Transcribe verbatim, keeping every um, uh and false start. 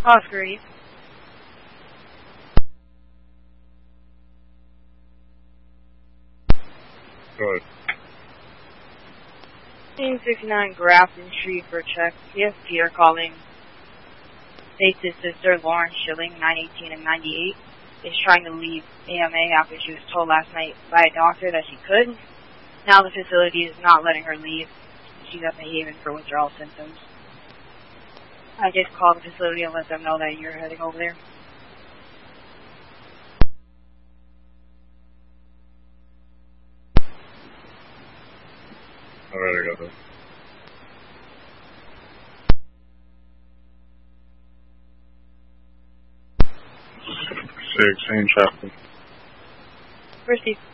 Oscar Eve. Go ahead. eighteen sixty-nine Grafton Street for check. Yes, Peter calling. States his sister, Lauren Schilling, nine eighteen and ninety-eight, is trying to leave A M A after she was told last night by a doctor that she could. Now the facility is not letting her leave. She's at the Haven for withdrawal symptoms. I just called the facility and let them know that you're heading over there. Alright, I got that. Six, same traffic. Received.